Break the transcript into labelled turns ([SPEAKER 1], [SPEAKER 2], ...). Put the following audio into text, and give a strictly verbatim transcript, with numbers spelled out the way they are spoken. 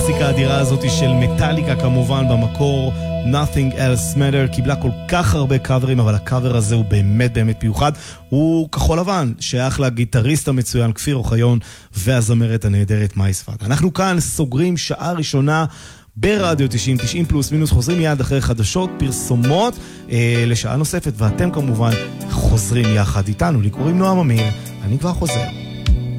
[SPEAKER 1] הקלאסיקה האדירה הזאת של מטאליקה כמובן במקור, Nothing Else Matter, קיבלה כל כך הרבה קאברים, אבל הקאבר הזה הוא באמת באמת מיוחד. הוא כחול לבן, שייך לגיטריסט המצוין כפיר אוחיון והזמרת הנהדרת מאי ספג. אנחנו כאן סוגרים שעה ראשונה ברדיו תשעים, תשעים פלוס מינוס, חוזרים מיד אחרי חדשות, פרסומות אה, לשעה נוספת, ואתם כמובן חוזרים יחד איתנו. לי קוראים נועם אמיר, אני כבר חוזר.